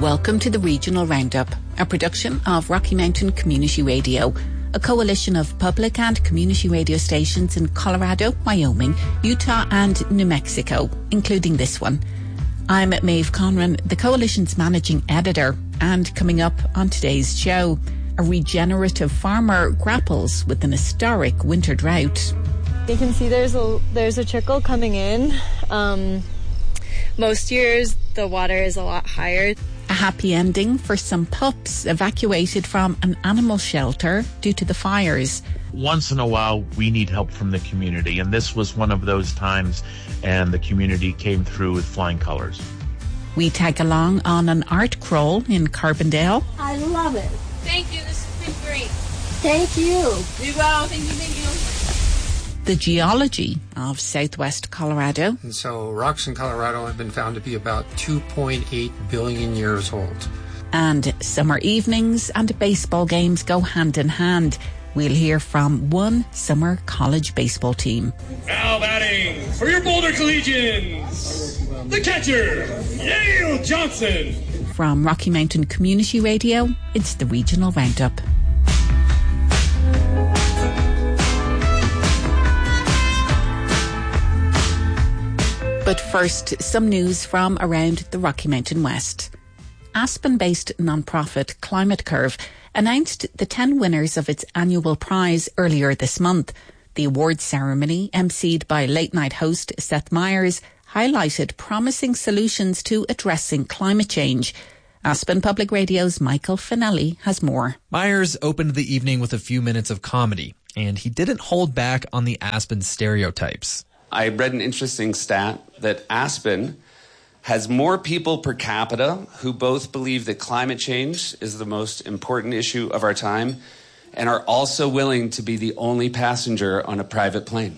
Welcome to the Regional Roundup, a production of Rocky Mountain Community Radio, a coalition of public and community radio stations in Colorado, Wyoming, Utah and New Mexico, including this one. I'm Maeve Conran, the coalition's managing editor, and coming up on today's show, a regenerative farmer grapples with an historic winter drought. You can see there's a trickle coming in. Most years the water is a lot higher. A happy ending for some pups evacuated from an animal shelter due to the fires. Once in a while, we need help from the community, and this was one of those times, and the community came through with flying colors. We tag along on an art crawl in Carbondale. I love it. Thank you, this has been great. Thank you. Be well, thank you. The geology of southwest Colorado. And so rocks in Colorado have been found to be about 2.8 billion years old. And summer evenings and baseball games go hand in hand. We'll hear from one summer college baseball team. Now batting for your Boulder Collegians, the catcher, Yale Johnson. From Rocky Mountain Community Radio, it's the Regional Roundup. But first, some news from around the Rocky Mountain West. Aspen-based nonprofit Climate Curve announced the 10 winners of its annual prize earlier this month. The awards ceremony, emceed by late-night host Seth Meyers, highlighted promising solutions to addressing climate change. Aspen Public Radio's Michael Finelli has more. Meyers opened the evening with a few minutes of comedy, and he didn't hold back on the Aspen stereotypes. I read an interesting stat that Aspen has more people per capita who both believe that climate change is the most important issue of our time and are also willing to be the only passenger on a private plane.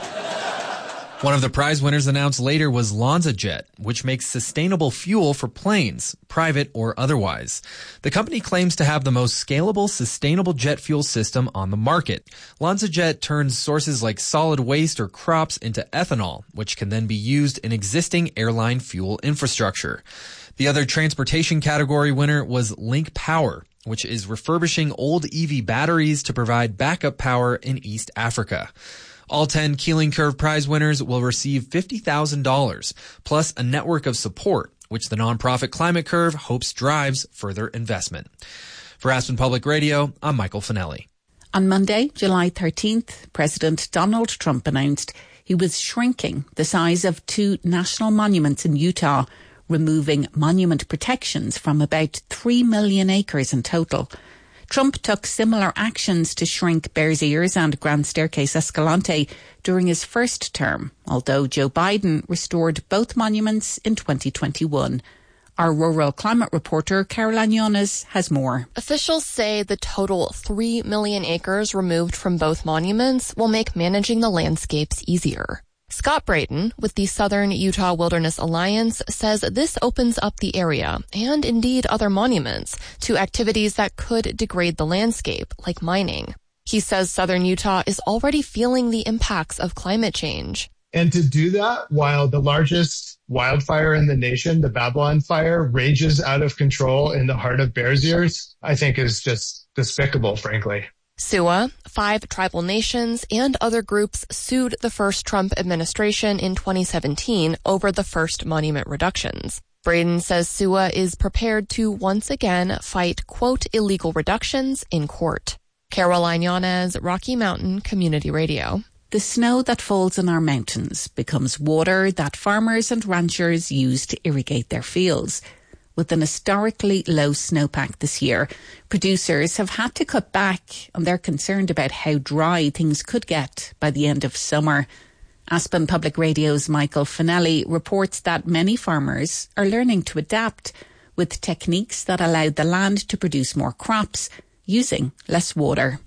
One of the prize winners announced later was LanzaJet, which makes sustainable fuel for planes, private or otherwise. The company claims to have the most scalable, sustainable jet fuel system on the market. LanzaJet turns sources like solid waste or crops into ethanol, which can then be used in existing airline fuel infrastructure. The other transportation category winner was Link Power, which is refurbishing old EV batteries to provide backup power in East Africa. All 10 Keeling Curve Prize winners will receive $50,000, plus a network of support, which the nonprofit Climate Curve hopes drives further investment. For Aspen Public Radio, I'm Michael Finelli. On Monday, July 13th, President Donald Trump announced he was shrinking the size of 2 national monuments in Utah, removing monument protections from about 3 million acres in total. Trump took similar actions to shrink Bears Ears and Grand Staircase Escalante during his first term, although Joe Biden restored both monuments in 2021. Our rural climate reporter, Caroline Yones, has more. Officials say the total 3 million acres removed from both monuments will make managing the landscapes easier. Scott Brayton with the Southern Utah Wilderness Alliance says this opens up the area, and indeed other monuments, to activities that could degrade the landscape, like mining. He says Southern Utah is already feeling the impacts of climate change. And to do that while the largest wildfire in the nation, the Babylon Fire, rages out of control in the heart of Bears Ears, I think is just despicable, frankly. SUA, 5 tribal nations, and other groups sued the first Trump administration in 2017 over the first monument reductions. Braden says SUA is prepared to once again fight, quote, illegal reductions in court. Caroline Yanez, Rocky Mountain Community Radio. The snow that falls in our mountains becomes water that farmers and ranchers use to irrigate their fields. With an historically low snowpack this year, producers have had to cut back, and they're concerned about how dry things could get by the end of summer. Aspen Public Radio's Michael Finelli reports that many farmers are learning to adapt with techniques that allow the land to produce more crops using less water.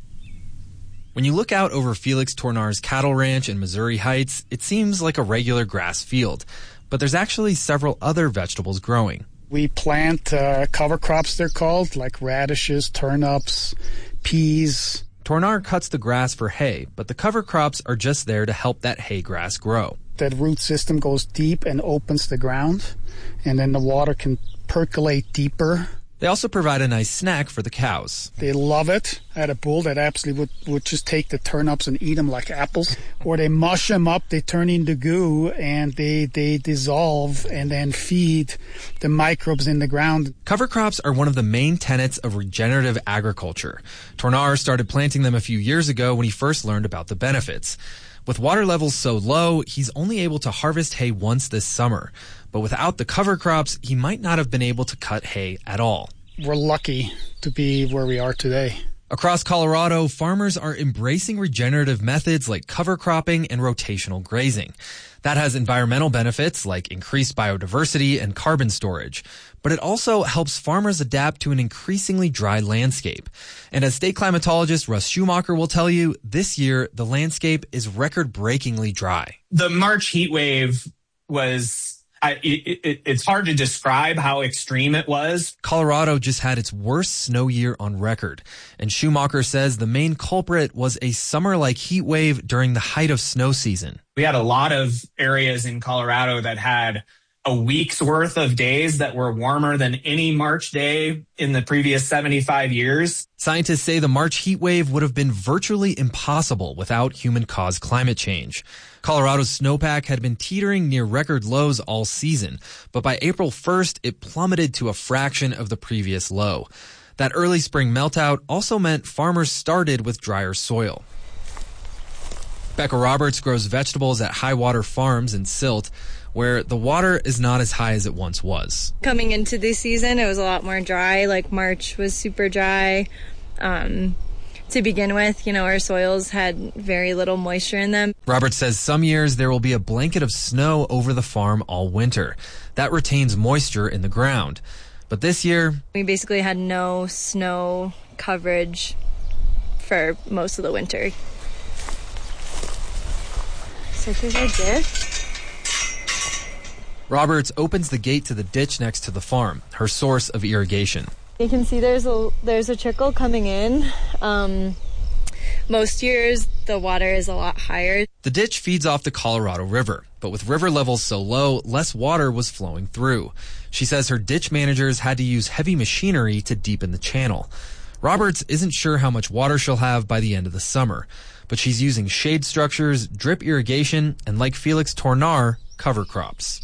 When you look out over Felix Tornar's cattle ranch in Missouri Heights, it seems like a regular grass field, but there's actually several other vegetables growing. We plant cover crops, they're called, like radishes, turnips, peas. Tornar cuts the grass for hay, but the cover crops are just there to help that hay grass grow. That root system goes deep and opens the ground, and then the water can percolate deeper. They also provide a nice snack for the cows. They love it. I had a bull that absolutely would just take the turnips and eat them like apples. Or they mush them up, they turn into goo, and they dissolve and then feed the microbes in the ground. Cover crops are one of the main tenets of regenerative agriculture. Tornar started planting them a few years ago when he first learned about the benefits. With water levels so low, he's only able to harvest hay once this summer. But without the cover crops, he might not have been able to cut hay at all. We're lucky to be where we are today. Across Colorado, farmers are embracing regenerative methods like cover cropping and rotational grazing. That has environmental benefits like increased biodiversity and carbon storage. But it also helps farmers adapt to an increasingly dry landscape. And as state climatologist Russ Schumacher will tell you, this year the landscape is record-breakingly dry. The March heat wave was... it's hard to describe how extreme it was. Colorado just had its worst snow year on record. And Schumacher says the main culprit was a summer-like heat wave during the height of snow season. We had a lot of areas in Colorado that had a week's worth of days that were warmer than any March day in the previous 75 years. Scientists say the March heat wave would have been virtually impossible without human-caused climate change. Colorado's snowpack had been teetering near record lows all season, but by April 1st, it plummeted to a fraction of the previous low. That early spring meltdown also meant farmers started with drier soil. Becca Roberts grows vegetables at Highwater Farms in Silt, where the water is not as high as it once was. Coming into this season, it was a lot more dry. Like March was super dry. To begin with, our soils had very little moisture in them. Roberts says some years there will be a blanket of snow over the farm all winter. That retains moisture in the ground. But this year, we basically had no snow coverage for most of the winter. So here's our ditch. Roberts opens the gate to the ditch next to the farm, her source of irrigation. You can see there's a trickle coming in. Most years, the water is a lot higher. The ditch feeds off the Colorado River, but with river levels so low, less water was flowing through. She says her ditch managers had to use heavy machinery to deepen the channel. Roberts isn't sure how much water she'll have by the end of the summer, but she's using shade structures, drip irrigation, and like Felix Tornar, cover crops.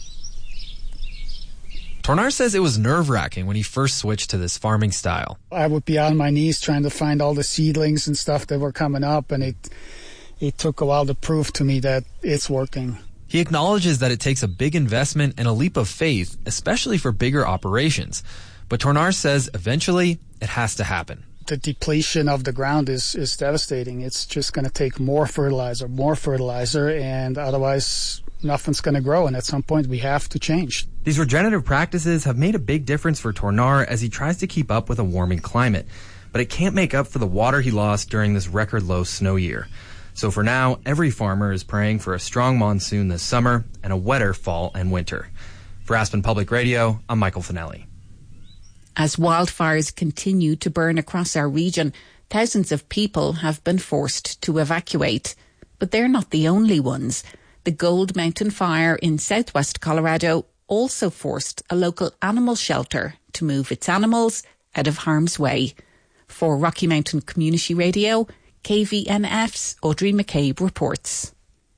Tornar says it was nerve-wracking when he first switched to this farming style. I would be on my knees trying to find all the seedlings and stuff that were coming up, and it took a while to prove to me that it's working. He acknowledges that it takes a big investment and a leap of faith, especially for bigger operations. But Tornar says eventually it has to happen. The depletion of the ground is devastating. It's just going to take more fertilizer, and otherwise nothing's going to grow. And at some point, we have to change. These regenerative practices have made a big difference for Tornar as he tries to keep up with a warming climate. But it can't make up for the water he lost during this record low snow year. So for now, every farmer is praying for a strong monsoon this summer and a wetter fall and winter. For Aspen Public Radio, I'm Michael Finelli. As wildfires continue to burn across our region, thousands of people have been forced to evacuate. But they're not the only ones. The Gold Mountain Fire in southwest Colorado also forced a local animal shelter to move its animals out of harm's way. For Rocky Mountain Community Radio, KVNF's Audrey McCabe reports.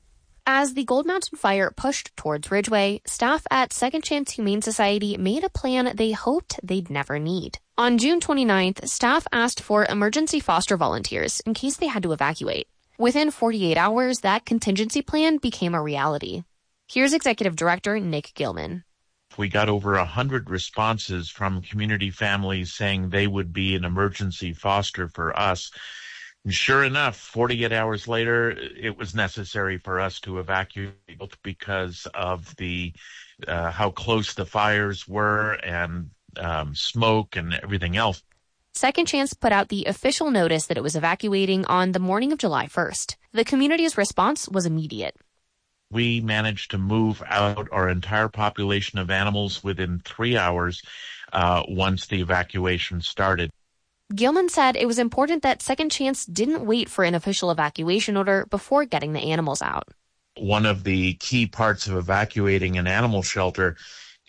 As the Gold Mountain Fire pushed towards Ridgeway, staff at Second Chance Humane Society made a plan they hoped they'd never need. On June 29th, staff asked for emergency foster volunteers in case they had to evacuate. Within 48 hours, that contingency plan became a reality. Here's Executive Director Nick Gilman. We got over 100 responses from community families saying they would be an emergency foster for us. And sure enough, 48 hours later, it was necessary for us to evacuate because of the how close the fires were and smoke and everything else. Second Chance put out the official notice that it was evacuating on the morning of July 1st. The community's response was immediate. We managed to move out our entire population of animals within 3 hours once the evacuation started. Gilman said it was important that Second Chance didn't wait for an official evacuation order before getting the animals out. One of the key parts of evacuating an animal shelter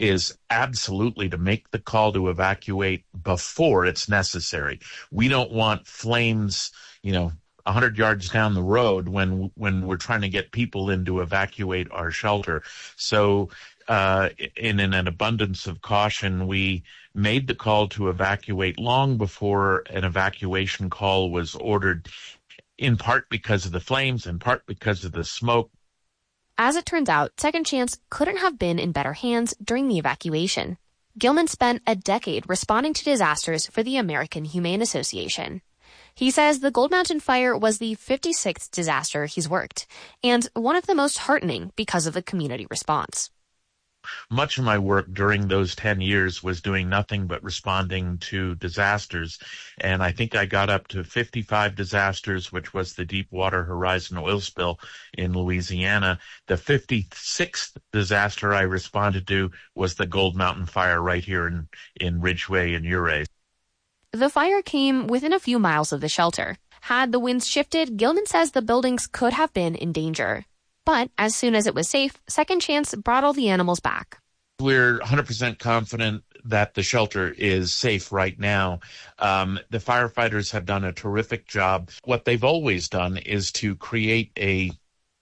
is absolutely to make the call to evacuate before it's necessary. We don't want flames, 100 yards down the road when we're trying to get people in to evacuate our shelter. So in an abundance of caution, we made the call to evacuate long before an evacuation call was ordered, in part because of the flames, in part because of the smoke. As it turns out, Second Chance couldn't have been in better hands during the evacuation. Gilman spent a decade responding to disasters for the American Humane Association. He says the Gold Mountain fire was the 56th disaster he's worked, and one of the most heartening because of the community response. Much of my work during those 10 years was doing nothing but responding to disasters. And I think I got up to 55 disasters, which was the Deepwater Horizon oil spill in Louisiana. The 56th disaster I responded to was the Gold Mountain fire right here in Ridgway and Ouray. The fire came within a few miles of the shelter. Had the winds shifted, Gilman says the buildings could have been in danger. But as soon as it was safe, Second Chance brought all the animals back. We're 100% confident that the shelter is safe right now. The firefighters have done a terrific job. What they've always done is to create a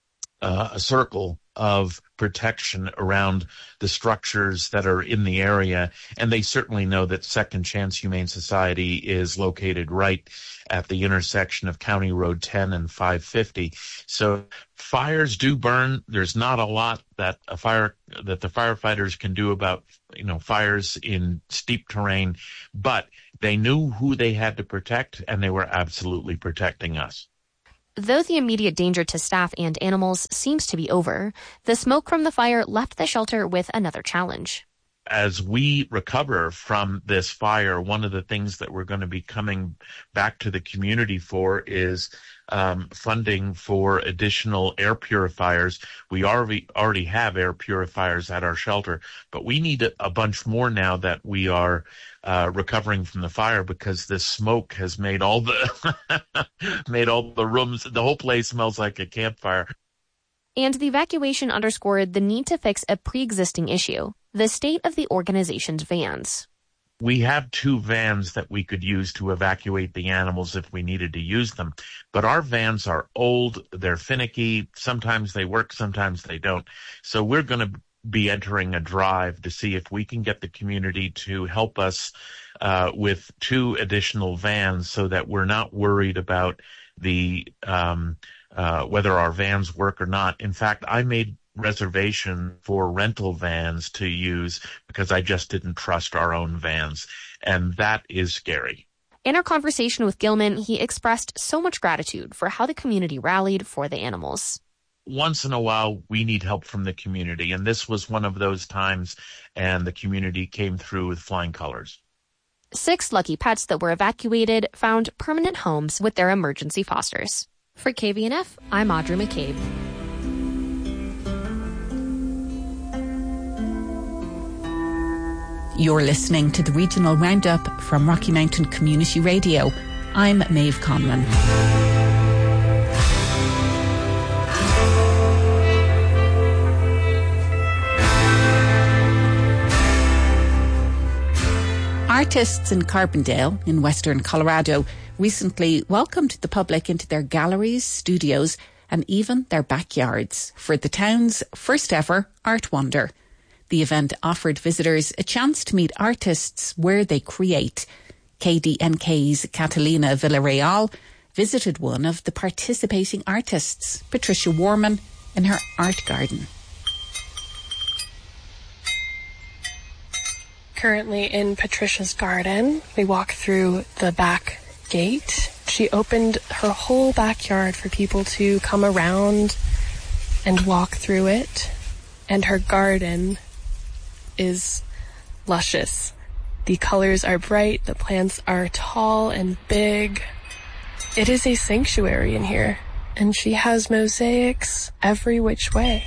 circle of protection around the structures that are in the area. And they certainly know that Second Chance Humane Society is located right at the intersection of County Road 10 and 550. So fires do burn. There's not a lot that the firefighters can do about, fires in steep terrain, but they knew who they had to protect, and they were absolutely protecting us. Though the immediate danger to staff and animals seems to be over, the smoke from the fire left the shelter with another challenge. As we recover from this fire, one of the things that we're going to be coming back to the community for is funding for additional air purifiers. We already have air purifiers at our shelter, but we need a bunch more now that we are recovering from the fire, because this smoke has made all the rooms, the whole place smells like a campfire. And the evacuation underscored the need to fix a pre-existing issue, the state of the organization's vans. We have 2 vans that we could use to evacuate the animals if we needed to use them. But our vans are old, they're finicky, sometimes they work, sometimes they don't. So we're going to be entering a drive to see if we can get the community to help us with 2 additional vans, so that we're not worried about the whether our vans work or not. In fact, I made reservation for rental vans to use because I just didn't trust our own vans, and that is scary. In our conversation with Gilman, he expressed so much gratitude for how the community rallied for the animals. Once in a while, we need help from the community, and this was one of those times, and the community came through with flying colors. 6 lucky pets that were evacuated found permanent homes with their emergency fosters. For KVNF, I'm Audrey McCabe. You're listening to the Regional Roundup from Rocky Mountain Community Radio. I'm Maeve Conlon. Artists in Carbondale, in western Colorado, recently welcomed the public into their galleries, studios, and even their backyards for the town's first ever Art Wander. The event offered visitors a chance to meet artists where they create. KDNK's Catalina Villarreal visited one of the participating artists, Patricia Warman, in her art garden. Currently in Patricia's garden, we walk through the back gate. She opened her whole backyard for people to come around and walk through it. And her garden is luscious. The colors are bright, the plants are tall and big. It is a sanctuary in here, and she has mosaics every which way.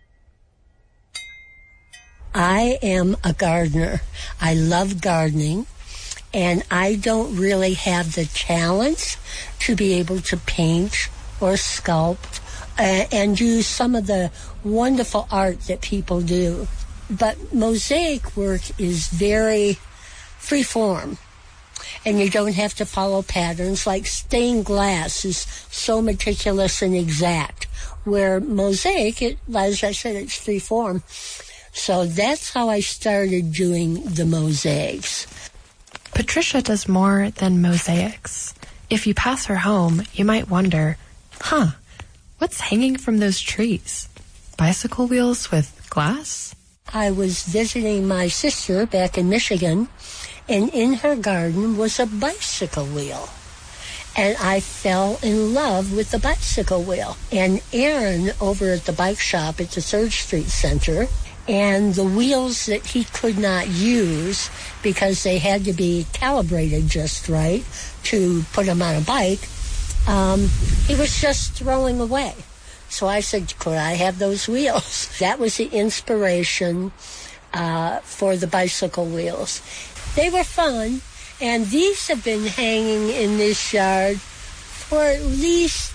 I am a gardener. I love gardening, and I don't really have the talent to be able to paint or sculpt and use some of the wonderful art that people do. But mosaic work is very free-form, and you don't have to follow patterns. Like stained glass is so meticulous and exact, where mosaic, as I said, it's free-form. So that's how I started doing the mosaics. Patricia does more than mosaics. If you pass her home, you might wonder, what's hanging from those trees? Bicycle wheels with glass? I was visiting my sister back in Michigan, and in her garden was a bicycle wheel. And I fell in love with the bicycle wheel. And Aaron, over at the bike shop at the Surge Street Center, and the wheels that he could not use because they had to be calibrated just right to put them on a bike, he was just throwing away. So I said, could I have those wheels? That was the inspiration for the bicycle wheels. They were fun, and these have been hanging in this yard for at least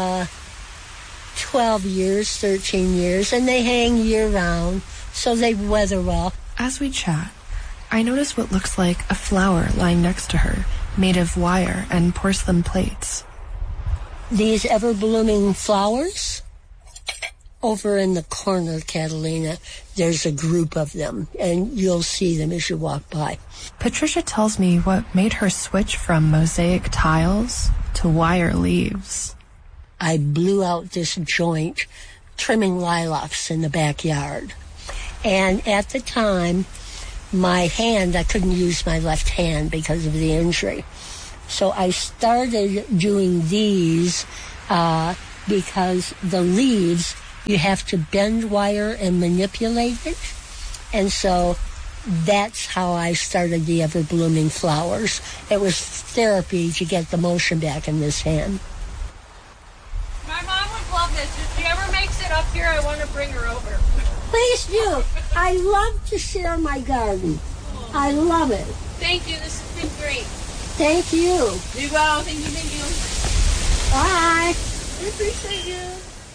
12 years, 13 years, and they hang year-round, so they weather well. As we chat, I notice what looks like a flower lying next to her, made of wire and porcelain plates. These ever-blooming flowers, over in the corner, Catalina, there's a group of them, and you'll see them as you walk by. Patricia tells me what made her switch from mosaic tiles to wire leaves. I blew out this joint trimming lilacs in the backyard. And at the time, my hand, I couldn't use my left hand because of the injury. So I started doing these because the leaves, you have to bend wire and manipulate it. And so that's how I started the ever-blooming flowers. It was therapy to get the motion back in this hand. My mom would love this. If she ever makes it up here, I want to bring her over. Please do. I love to share my garden. I love it. Thank you. This has been great. Thank you. Do well. Thank you. Bye. I appreciate you.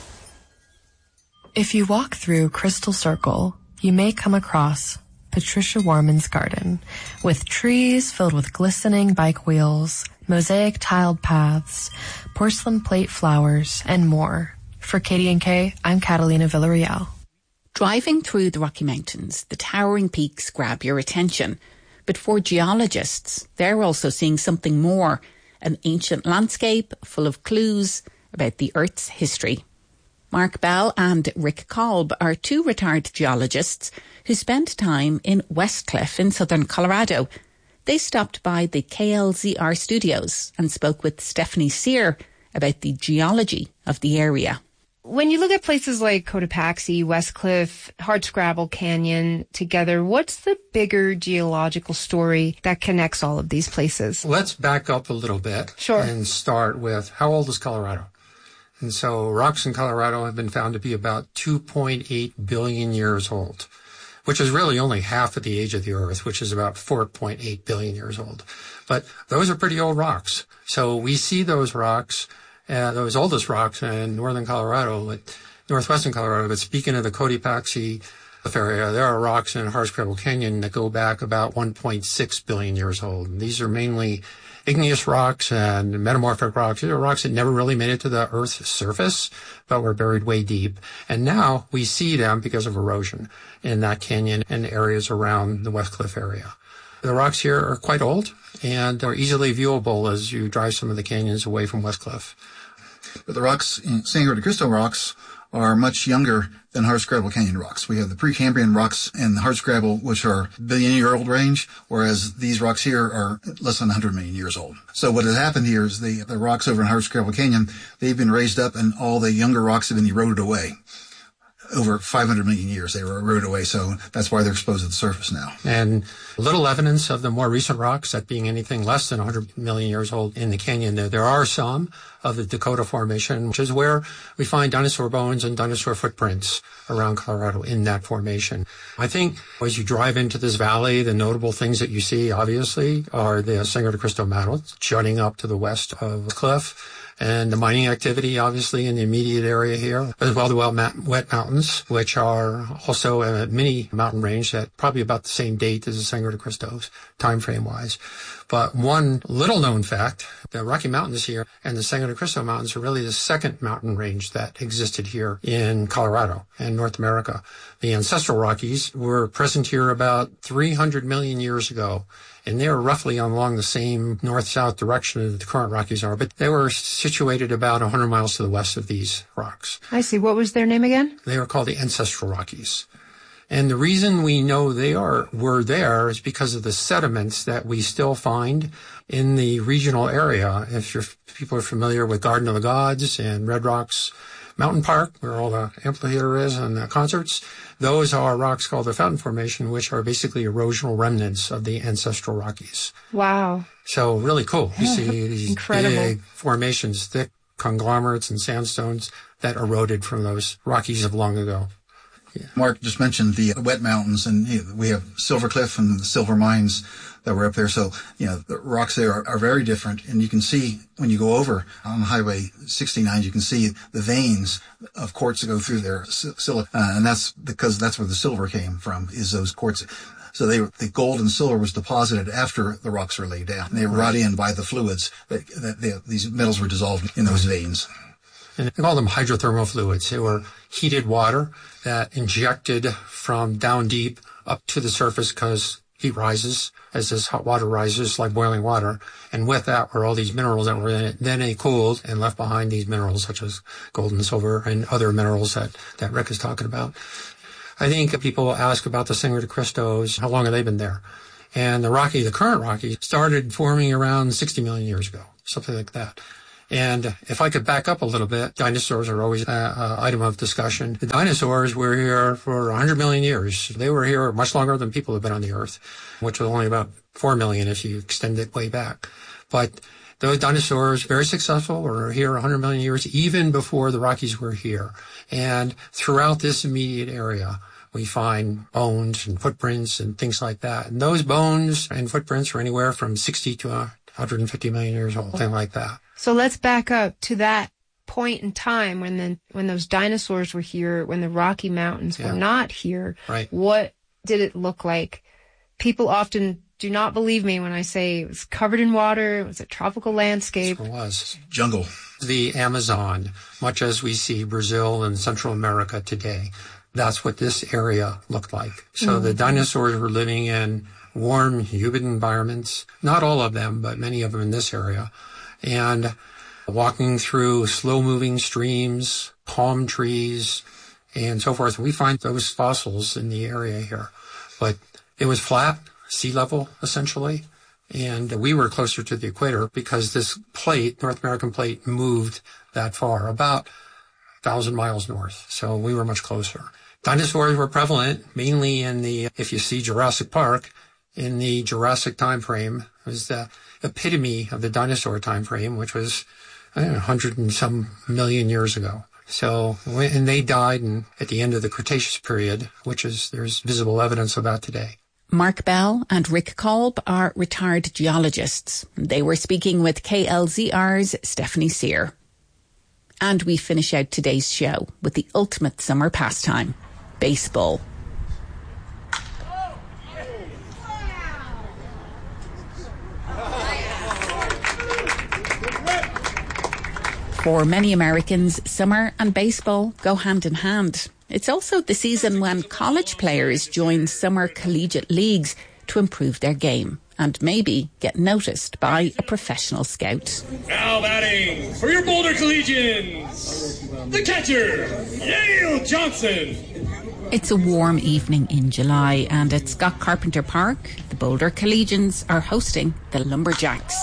If you walk through Crystal Circle, you may come across Patricia Warman's garden, with trees filled with glistening bike wheels, mosaic tiled paths, porcelain plate flowers, and more. For KDNK, I'm Catalina Villarreal. Driving through the Rocky Mountains, the towering peaks grab your attention. But for geologists, they're also seeing something more, an ancient landscape full of clues about the Earth's history. Mark Bell and Rick Kolb are two retired geologists who spent time in Westcliff in southern Colorado. They stopped by the KLZR studios and spoke with Stephanie Sear about the geology of the area. When you look at places like Cotopaxi, Westcliff, Hardscrabble Canyon together, what's the bigger geological story that connects all of these places? Let's back up a little bit. Sure. And start with, how old is Colorado? And so rocks in Colorado have been found to be about 2.8 billion years old, which is really only half of the age of the Earth, which is about 4.8 billion years old. But those are pretty old rocks. So we see those rocks, those oldest rocks in northern Colorado, northwestern Colorado. But speaking of the Cotopaxi area, there are rocks in Hardscrabble Canyon that go back about 1.6 billion years old. And these are mainly igneous rocks and metamorphic rocks. These are rocks that never really made it to the Earth's surface, but were buried way deep. And now we see them because of erosion in that canyon and areas around the Westcliff area. The rocks here are quite old and are easily viewable as you drive some of the canyons away from Westcliff. But the rocks in Sangre de Cristo rocks are much younger than Hardscrabble Canyon rocks. We have the Precambrian rocks and the Hardscrabble, which are billion-year-old range, whereas these rocks here are less than 100 million years old. So what has happened here is the rocks over in Hardscrabble Canyon, they've been raised up and all the younger rocks have been eroded away. Over 500 million years, they were eroded away, so that's why they're exposed to the surface now. And little evidence of the more recent rocks, that being anything less than 100 million years old in the canyon. There are some of the Dakota Formation, which is where we find dinosaur bones and dinosaur footprints around Colorado in that formation. I think as you drive into this valley, the notable things that you see, obviously, are the Sangre de Cristo Mountains jutting up to the west of the cliff. And the mining activity, obviously, in the immediate area here, as well the wet mountains, which are also a mini mountain range at probably about the same date as the Sangre de Cristos, time frame wise. But one little known fact, the Rocky Mountains here and the Sangre de Cristo Mountains are really the second mountain range that existed here in Colorado and North America. The ancestral Rockies were present here about 300 million years ago. And they were roughly along the same north-south direction that the current Rockies are, but they were situated about 100 miles to the west of these rocks. I see. What was their name again? They were called the Ancestral Rockies. And the reason we know they were there is because of the sediments that we still find in the regional area. If people are familiar with Garden of the Gods and Red Rocks Mountain Park, where all the amphitheater is and the concerts, those are rocks called the Fountain Formation, which are basically erosional remnants of the Ancestral Rockies. Wow. So really cool. You see these Incredible. Big formations, thick conglomerates and sandstones that eroded from those Rockies of long ago. Yeah. Mark just mentioned the wet mountains, and we have Silver Cliff and the silver mines that were up there. So, the rocks there are very different. And you can see when you go over on Highway 69, you can see the veins of quartz that go through there, silica. And that's because that's where the silver came from, is those quartz. So the gold and silver was deposited after the rocks were laid down. And they were brought in by the fluids these metals were dissolved in those veins. And they call them hydrothermal fluids. They were heated water that injected from down deep up to the surface because heat rises as this hot water rises like boiling water. And with that were all these minerals that were in it. Then they cooled and left behind these minerals such as gold and silver and other minerals that Rick is talking about. I think people ask about the Sangre de Cristos, how long have they been there? And the current Rocky, started forming around 60 million years ago, something like that. And if I could back up a little bit, dinosaurs are always an item of discussion. The dinosaurs were here for 100 million years. They were here much longer than people have been on the Earth, which was only about 4 million if you extend it way back. But those dinosaurs, very successful, were here 100 million years, even before the Rockies were here. And throughout this immediate area, we find bones and footprints and things like that. And those bones and footprints are anywhere from 60 to 150 million years old, something like that. So let's back up to that point in time when those dinosaurs were here, when the Rocky Mountains were not here. Right. What did it look like? People often do not believe me when I say it was covered in water, it was a tropical landscape. It was. Jungle. The Amazon, much as we see Brazil and Central America today, that's what this area looked like. So the dinosaurs were living in warm, humid environments. Not all of them, but many of them in this area. And walking through slow-moving streams, palm trees, and so forth. We find those fossils in the area here. But it was flat, sea level, essentially. And we were closer to the equator because this plate, North American plate, moved that far, about 1,000 miles north. So we were much closer. Dinosaurs were prevalent, mainly if you see Jurassic Park, in the Jurassic time frame. It was the epitome of the dinosaur time frame, which was 100 and some million years ago. So, and they died at the end of the Cretaceous period, there's visible evidence of that today. Mark Bell and Rick Kolb are retired geologists. They were speaking with KLZR's Stephanie Sear. And we finish out today's show with the ultimate summer pastime, baseball. For many Americans, summer and baseball go hand in hand. It's also the season when college players join summer collegiate leagues to improve their game and maybe get noticed by a professional scout. Now batting for your Boulder Collegians, the catcher, Yale Johnson. It's a warm evening in July and at Scott Carpenter Park, the Boulder Collegians are hosting the Lumberjacks.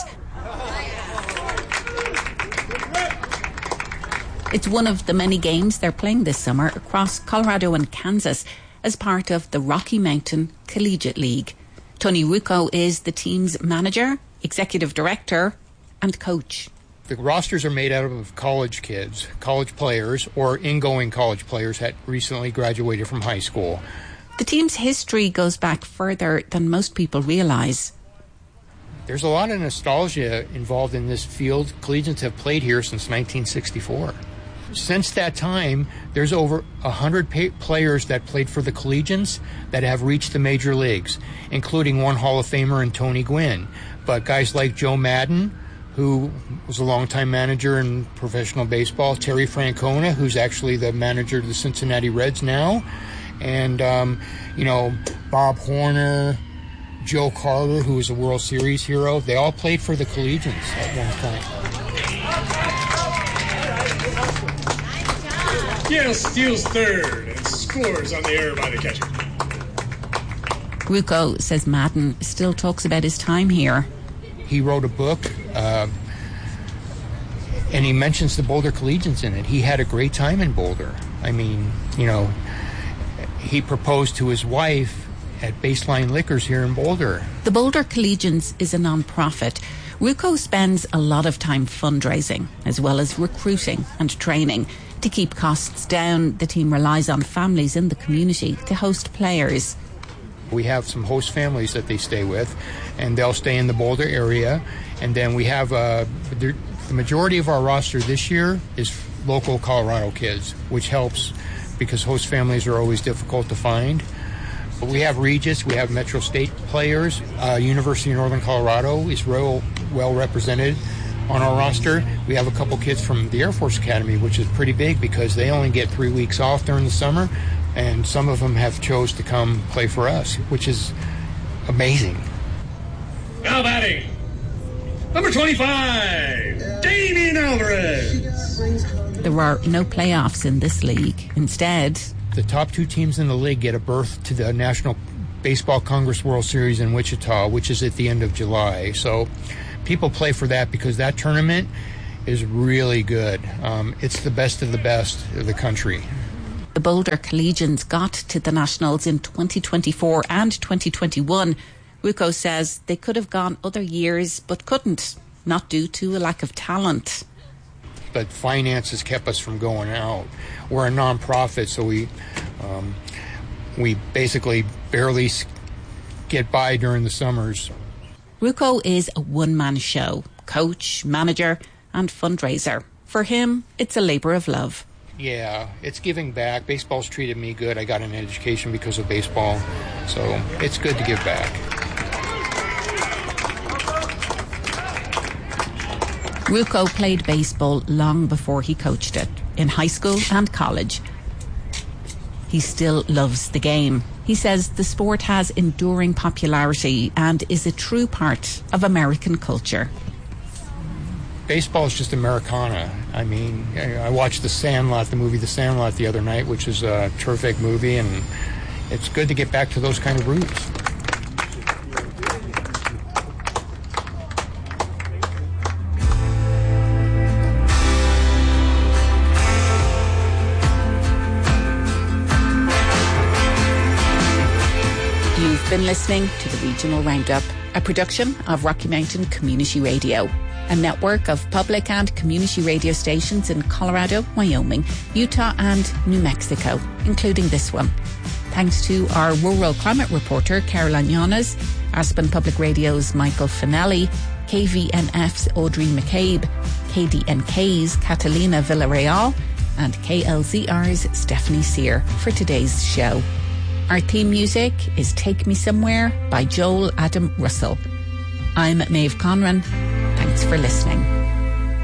It's one of the many games they're playing this summer across Colorado and Kansas as part of the Rocky Mountain Collegiate League. Tony Rucco is the team's manager, executive director, and coach. The rosters are made out of college kids, college players, or ingoing college players that recently graduated from high school. The team's history goes back further than most people realise. There's a lot of nostalgia involved in this field. Collegians have played here since 1964. Since that time, there's over 100 players that played for the Collegians that have reached the major leagues, including one Hall of Famer in Tony Gwynn. But guys like Joe Madden, who was a longtime manager in professional baseball, Terry Francona, who's actually the manager of the Cincinnati Reds now, and, Bob Horner, Joe Carter, who was a World Series hero. They all played for the Collegians at one point. Yale steals third and scores on the error by the catcher. Ruocco says Madden still talks about his time here. He wrote a book, and he mentions the Boulder Collegians in it. He had a great time in Boulder. I mean, he proposed to his wife at Baseline Liquors here in Boulder. The Boulder Collegians is a non-profit. Ruocco spends a lot of time fundraising, as well as recruiting and training. To keep costs down, the team relies on families in the community to host players. We have some host families that they stay with, and they'll stay in the Boulder area. And then we have the majority of our roster this year is local Colorado kids, which helps because host families are always difficult to find. But we have Regis, we have Metro State players. University of Northern Colorado is real well represented on our roster. We have a couple kids from the Air Force Academy, which is pretty big because they only get 3 weeks off during the summer, and some of them have chose to come play for us, which is amazing. Now batting, number 25, Damian Alvarez. There are no playoffs in this league. Instead, the top 2 teams in the league get a berth to the National Baseball Congress World Series in Wichita, which is at the end of July. So people play for that because that tournament is really good. It's the best of the country. The Boulder Collegians got to the Nationals in 2024 and 2021. Ruocco says they could have gone other years but couldn't, not due to a lack of talent. But finances kept us from going out. We're a non-profit, so we basically barely get by during the summers. Ruocco is a one-man show, coach, manager, and fundraiser. For him, it's a labor of love. Yeah, it's giving back. Baseball's treated me good. I got an education because of baseball, so it's good to give back. Ruocco played baseball long before he coached it, in high school and college. He still loves the game. He says the sport has enduring popularity and is a true part of American culture. Baseball is just Americana. I mean, I watched the movie The Sandlot the other night, which is a terrific movie, and it's good to get back to those kind of roots. You've been listening to the Regional Roundup, a production of Rocky Mountain Community Radio, a network of public and community radio stations in Colorado, Wyoming, Utah and New Mexico, including this one. Thanks to our rural climate reporter, Caroline Llanes, Aspen Public Radio's Michael Finelli, KVNF's Audrey McCabe, KDNK's Catalina Villarreal, and KLZR's Stephanie Sear for today's show. Our theme music is Take Me Somewhere by Joel Adam Russell. I'm Maeve Conran. Thanks for listening.